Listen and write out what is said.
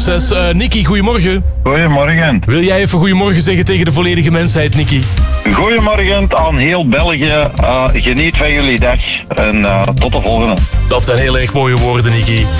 6. Nicky, goedemorgen. Goedemorgen. Wil jij even goedemorgen zeggen tegen de volledige mensheid, Nicky? Goedemorgen aan heel België. Geniet van jullie dag en tot de volgende. Dat zijn heel erg mooie woorden, Nicky.